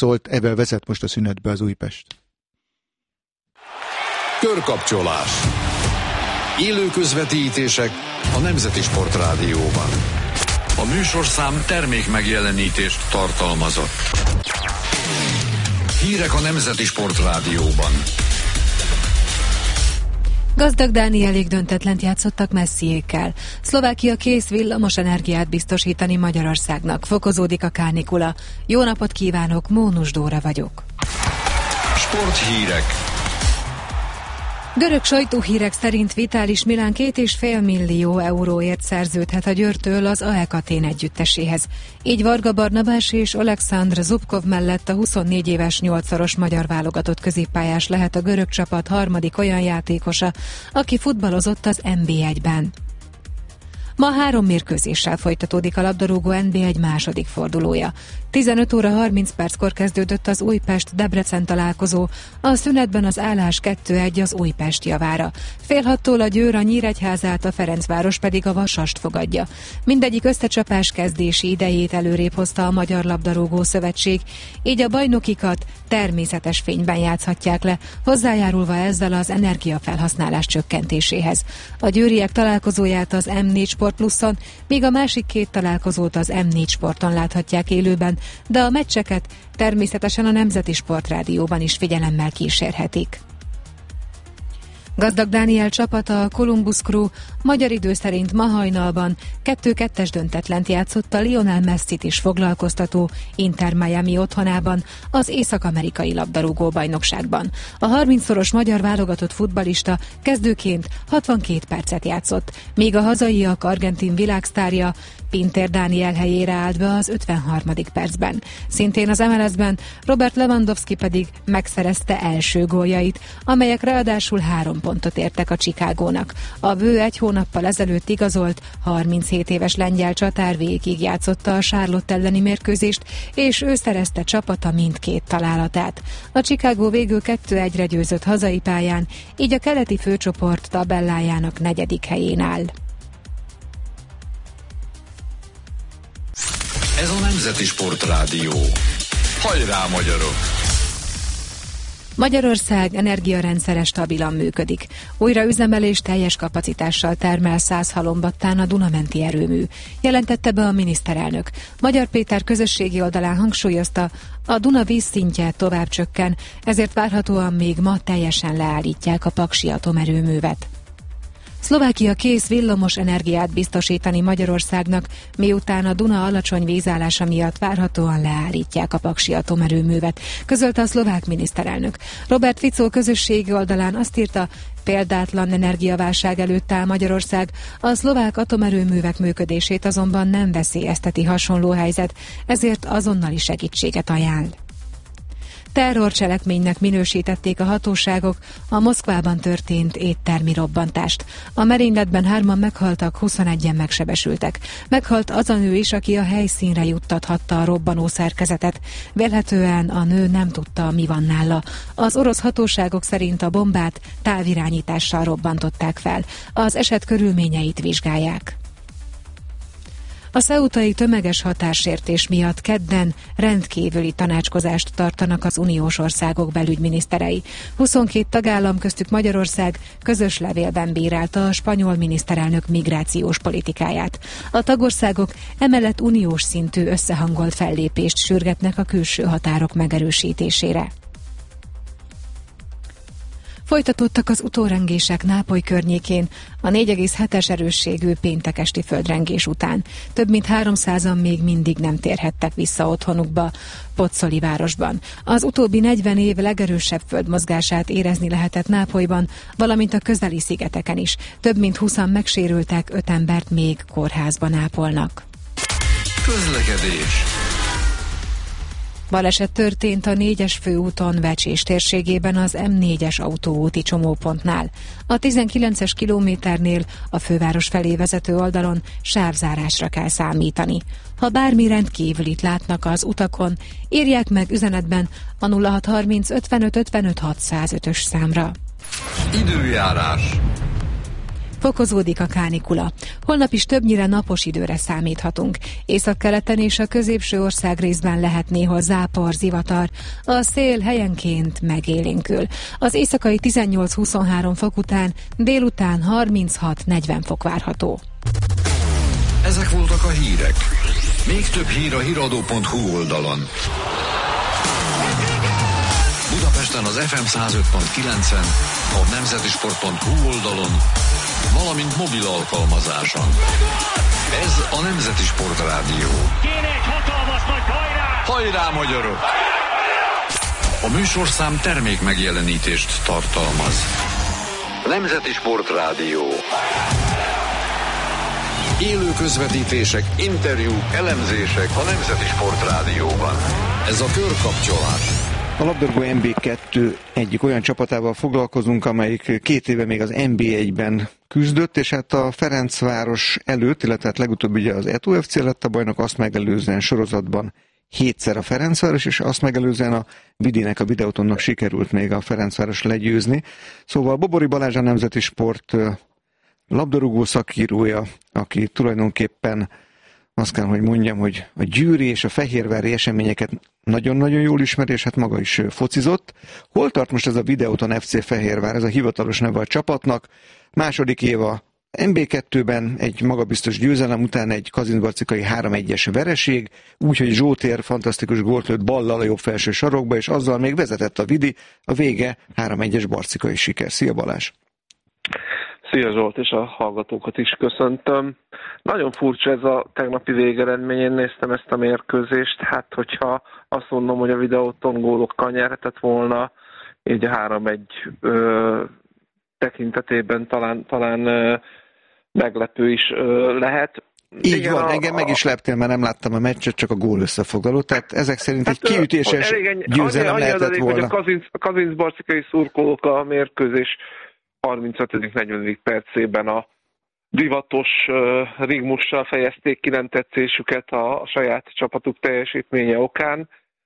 szólt, ebben vezet most a szünetbe az Újpest. Körkapcsolás. Élő közvetítések a Nemzeti Sportrádióban. A műsorszám termék megjelenítést tartalmazott. Hírek a Nemzeti Sportrádióban. Gazdag Dánielék döntetlent játszottak Messiékkel. Szlovákia kész villamos energiát biztosítani Magyarországnak. Fokozódik a kánikula. Jó napot kívánok, Mónus Dóra vagyok. Sporthírek. Görög sajtóhírek szerint Vitális Milán 2,5 millió euróért szerződhet a Győrtől az AEK Athén együtteséhez. Így Varga Barnabás és Oleksandr Zubkov mellett a 24 éves 8-szoros magyar válogatott középpályás lehet a görög csapat harmadik olyan játékosa, aki futballozott az NB1-ben. Ma 3 mérkőzéssel folytatódik a labdarúgó NB1 második fordulója. 15 óra 30 perckor kezdődött az Újpest-Debrecen találkozó, a szünetben az állás 2-1 az Újpest javára. Fél 6-tól a Győr a Nyíregyházát, a Ferencváros pedig a Vasast fogadja. Mindegyik összecsapás kezdési idejét előrébb hozta a Magyar Labdarúgó Szövetség, így a bajnokikat természetes fényben játszhatják le, hozzájárulva ezzel az energiafelhasználás csökkentéséhez. A győriek találkozóját az M4 Sport Pluszon, míg a másik 2 találkozót az M4 Sporton láthatják élőben, de a meccseket természetesen a Nemzeti Sportrádióban is figyelemmel kísérhetik. Gazdag Dániel csapata, a Columbus Crew magyar idő szerint ma hajnalban 2-2-es döntetlent játszott a Lionel Messit is foglalkoztató Inter Miami otthonában az észak-amerikai labdarúgó bajnokságban. A 30-szoros magyar válogatott futballista kezdőként 62 percet játszott, míg a hazaiak argentin világsztárja Pinter Dániel helyére állt be az 53. percben. Szintén az MLS-ben Robert Lewandowski pedig megszerezte első góljait, amelyek ráadásul 3 pontot értek a Chicagónak. A bő 1 hónappal ezelőtt igazolt 37 éves lengyel csatár végig játszotta a Charlotte elleni mérkőzést, és ő szerezte csapata mindkét találatát. A Chicago végül 2-1-re győzött hazai pályán, így a keleti főcsoport tabellájának 4. helyén áll. Ez a Nemzeti Sportrádió. Hajrá, magyarok! Magyarország energiarendszere stabilan működik. Újraüzemelés teljes kapacitással termel 100 halombattán a Duna-menti erőmű, jelentette be a miniszterelnök. Magyar Péter közösségi oldalán hangsúlyozta, a Duna vízszintje tovább csökken, ezért várhatóan még ma teljesen leállítják a paksi atomerőművet. Szlovákia kész villamos energiát biztosítani Magyarországnak, miután a Duna alacsony vízállása miatt várhatóan leállítják a paksi atomerőművet, közölte a szlovák miniszterelnök. Robert Fico közösségi oldalán azt írta, példátlan energiaválság előtt áll Magyarország, a szlovák atomerőművek működését azonban nem veszélyezteti hasonló helyzet, ezért azonnali segítséget ajánl. Terrorcselekménynek minősítették a hatóságok a Moszkvában történt éttermi robbantást. A merényletben 3-an meghaltak, 21-en megsebesültek. Meghalt az a nő is, aki a helyszínre juttathatta a robbanó szerkezetet. Vélhetően a nő nem tudta, mi van nála. Az orosz hatóságok szerint a bombát távirányítással robbantották fel. Az eset körülményeit vizsgálják. A ceutai tömeges határsértés miatt kedden rendkívüli tanácskozást tartanak az uniós országok belügyminiszterei. 22 tagállam, köztük Magyarország közös levélben bírálta a spanyol miniszterelnök migrációs politikáját. A tagországok emellett uniós szintű összehangolt fellépést sürgetnek a külső határok megerősítésére. Folytatódtak az utórengések Nápoly környékén a 4,7-es erősségű péntek esti földrengés után. Több mint 300-an még mindig nem térhettek vissza otthonukba Pozzuoli városban. Az utóbbi 40 év legerősebb földmozgását érezni lehetett Nápolyban, valamint a közeli szigeteken is. Több mint 20-an megsérültek, 5 embert még kórházban ápolnak. Közlekedés. Baleset történt a 4-es főúton Vecsés térségében az M4-es autóúti csomópontnál. A 19-es kilométernél a főváros felé vezető oldalon sávzárásra kell számítani. Ha bármi rendkívülit látnak az utakon, írják meg üzenetben a 0630 55 55 605-ös számra. Időjárás. Fokozódik a kánikula. Holnap is többnyire napos időre számíthatunk. Északkeleten és a középső országrészben lehet néhol zápor, zivatar. A szél helyenként megélénkül. Az éjszakai 18-23 fok után délután 36-40 fok várható. Ezek voltak a hírek. Még több hír a hiradó.hu oldalon. Budapesten az FM 105.9-en, a nemzetisport.hu oldalon, valamint mobil alkalmazáson. Ez a Nemzeti Sport Rádió. Kéne egy hatalmas nagy hajrá! Hajrá, magyarok! A műsorszám termék megjelenítést tartalmaz. Nemzeti Sport Rádió. Élő közvetítések, interjúk, elemzések a Nemzeti Sport Rádióban. Ez a körkapcsolás. A labdarúgó NB2 egyik olyan csapatával foglalkozunk, amelyik 2 éve még az NB1-ben küzdött, és hát a Ferencváros előtt, illetve hát legutóbb ugye az Eto FC lett a bajnok, azt megelőzően sorozatban 7-szer a Ferencváros, és azt megelőzően a Vidinek, a Videotonnak sikerült még a Ferencváros legyőzni. Szóval Bobori Balázs a Nemzeti Sport labdarúgó szakírója, aki tulajdonképpen azt kell, hogy mondjam, hogy a győri és a fehérvári eseményeket nagyon-nagyon jól ismeri, és hát maga is focizott. Hol tart most ez a Videoton FC Fehérvár, ez a hivatalos neve a csapatnak? Második év a NB2-ben egy magabiztos győzelem után egy kazincbarcikai 3-1-es vereség, úgyhogy Zsótér fantasztikus gólt lőtt ballal a jobb felső sarokba, és azzal még vezetett a Vidi, a vége 3-1-es barcikai siker. Szia Balázs! Szia Zsolt, és a hallgatókat is köszöntöm. Nagyon furcsa ez a tegnapi végeredmény, én néztem ezt a mérkőzést, hát hogyha azt mondom, hogy a Videoton gólokkal nyerhetett volna, így a 3-1 tekintetében talán meglepő is lehet. Így igen, van, engem meg is leptél, mert nem láttam a meccset, csak a gól összefoglaló, tehát ezek szerint egy kiütéses győzelem lehetett volna. Hogy a kazincbarcikai szurkolók a mérkőzés 35.-40. percében a divatos rigmussal fejezték ki nem tetszésüket a saját csapatuk teljesítménye okán,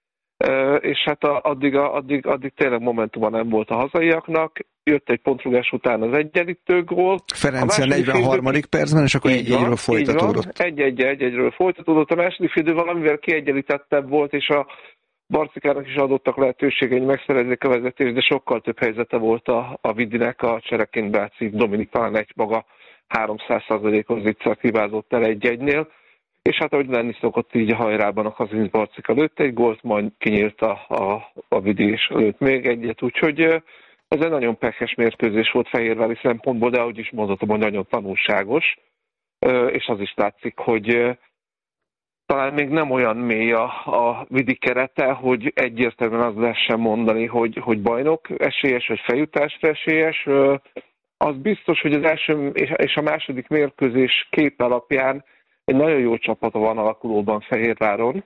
és hát addig tényleg momentuma nem volt a hazaiaknak. Jött egy pontrugás után az egyenlítő gól. Ferenc a 43. percben, és akkor 1-1-ről folytatódott. 1-1-ről folytatódott. A második félidő valamivel kiegyenlítettebb volt, és a Barcikának is adottak lehetőségei, hogy megszerezzék a vezetést, de sokkal több helyzete volt a Vidinek, a csereként Báci Dominik talán egy maga 300%-os zicser hibázott el 1-1-nél, és hát ahogy lenni szokott így a hajrában a Kazinc Barcika lőtt egy gólt, majd kinyílt a Vidi és lőtt még egyet, úgyhogy ez egy nagyon pekhes mérkőzés volt fehérvári szempontból, de ahogy is mondhatom, hogy nagyon tanulságos, és az is látszik, hogy talán még nem olyan mély a Vidi kerete, hogy egyértelműen az lehessen mondani, hogy bajnok esélyes, vagy feljutásra esélyes. Az biztos, hogy az első és a második mérkőzés kép alapján egy nagyon jó csapata van alakulóban Fehérváron.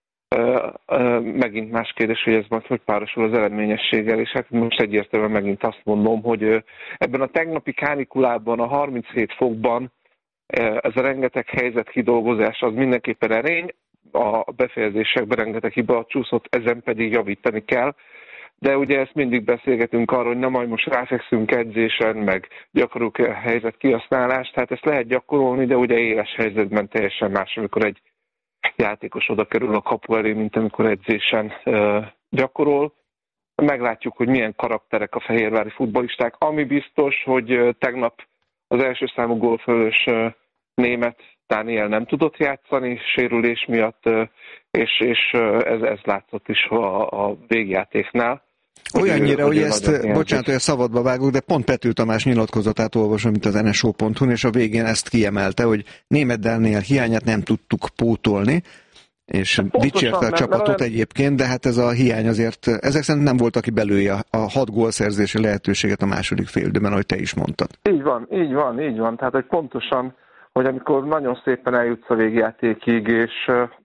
Megint más kérdés, hogy ez majd hogy párosul az eredményességgel, és hát most egyértelműen megint azt mondom, hogy ebben a tegnapi kánikulában, a 37 fokban ez a rengeteg helyzet kidolgozás az mindenképpen erény, a befejezésekben rengeteg hiba csúszott, ezen pedig javítani kell. De ugye ezt mindig beszélgetünk arról, hogy nem majd most ráfekszünk edzésen, meg gyakorlunk a helyzet kihasználást, tehát ezt lehet gyakorolni, de ugye éles helyzetben teljesen más, amikor egy játékos oda kerül a kapu elé, mint amikor edzésen gyakorol. Meglátjuk, hogy milyen karakterek a fehérvári futballisták. Ami biztos, hogy tegnap az első számú gólfelelős német Dániel nem tudott játszani sérülés miatt, és ez látszott is a végjátéknál. Olyannyira, hogy ezt, bocsánat, hogy a szabadba vágok, de pont Pető Tamás nyilatkozatát olvasom, mint az NSO.hu-n, és a végén ezt kiemelte, hogy német Dániel hiányát nem tudtuk pótolni, és dicsérte a csapatot egyébként, de hát ez a hiány azért, ezek szerint nem volt, aki belője a 6 gólszerzési lehetőséget a második félidőben, ahogy te is mondtad. Így van. Tehát, hogy pontosan, hogy amikor nagyon szépen eljutsz a végjátékig, és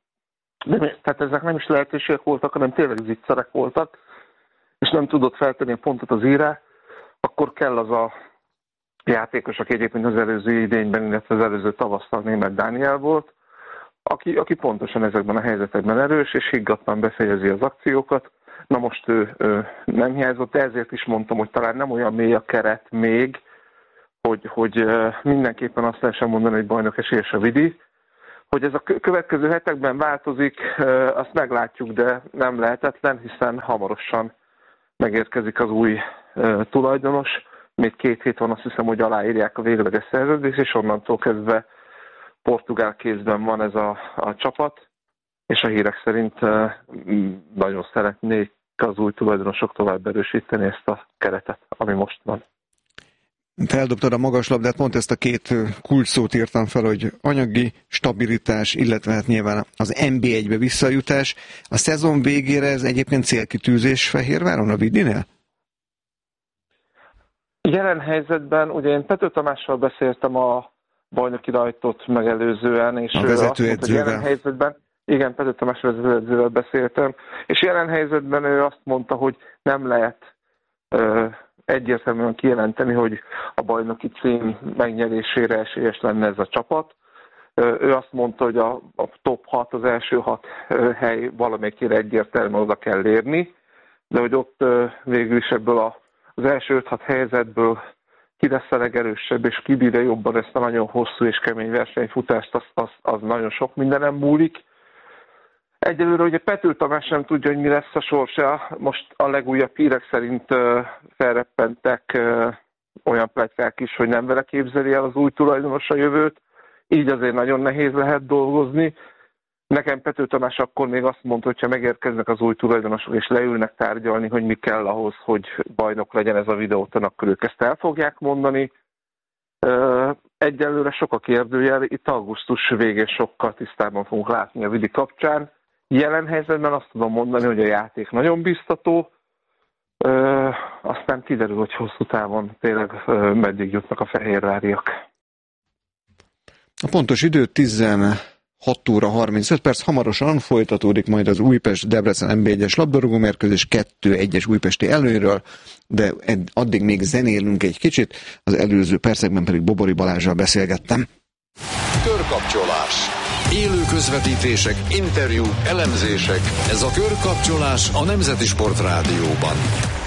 tehát ezek nem is lehetőségek voltak, hanem tényleg zicserek voltak, és nem tudott feltenni a pontot az íre, akkor kell az a játékos, aki egyébként az előző idényben, illetve az előző tavasztal német Dániel volt, aki pontosan ezekben a helyzetekben erős, és higgadtan befejezi az akciókat. Na most ő nem hiányzott, de ezért is mondtam, hogy talán nem olyan mély a keret még, hogy mindenképpen azt lehessen mondani, hogy bajnok esélyes a Vidi. Hogy ez a következő hetekben változik, azt meglátjuk, de nem lehetetlen, hiszen hamarosan megérkezik az új tulajdonos. Még 2 hét van, azt hiszem, hogy aláírják a végleges szerződést, és onnantól kezdve portugál kézben van ez a csapat, és a hírek szerint nagyon szeretnék az új tulajdonosok tovább erősíteni ezt a keretet, ami most van. Feldobtad a magaslabdát, pont ezt a 2 kulcsszót írtam fel, hogy anyagi stabilitás, illetve hát nyilván az NB1-be visszajutás. A szezon végére ez egyébként célkitűzés Fehérváron a Vidinél? Jelen helyzetben, ugye én Pető Tamással beszéltem a bajnoki rajtot megelőzően, és a vezetőedzővel. Jelen helyzetben, igen, Pető Tamás vezetőedzővel beszéltem, és jelen helyzetben ő azt mondta, hogy nem lehet egyértelműen kijelenteni, hogy a bajnoki cím megnyerésére esélyes lenne ez a csapat. Ő azt mondta, hogy a top 6, az első 6 hely valamelyikére egyértelműen oda kell érni, de hogy ott végül is ebből az első 5-6 helyzetből ki lesz a legerősebb, és ki bírja jobban ezt a nagyon hosszú és kemény versenyfutást, az nagyon sok mindenem múlik. Egyelőre ugye Pető Tamás sem tudja, hogy mi lesz a sorsa. Most a legújabb hírek szerint felreppentek olyan pletykák is, hogy nem vele képzeli el az új tulajdonos a jövőt. Így azért nagyon nehéz lehet dolgozni. Nekem Pető Tamás akkor még azt mondta, hogy ha megérkeznek az új tulajdonosok és leülnek tárgyalni, hogy mi kell ahhoz, hogy bajnok legyen ez a videóton, akkor ők ezt el fogják mondani. Egyelőre sok a kérdőjel, itt augusztus végén sokkal tisztában fogunk látni a Vidi kapcsán. Jelen helyzetben azt tudom mondani, hogy a játék nagyon biztató, aztán kiderül, hogy hosszú távon tényleg meddig jutnak a fehérváriak. A pontos idő 16 óra 35 perc, hamarosan folytatódik majd az Újpest-Debrecen NB1-es labdarúgó mérkőzés 2-1-es újpesti előnyről, de addig még zenélünk egy kicsit, az előző percekben pedig Bobori Balázsral beszélgettem. Körkapcsolás. Élő közvetítések, interjúk, elemzések. Ez a Körkapcsolás a Nemzeti Sport Rádióban.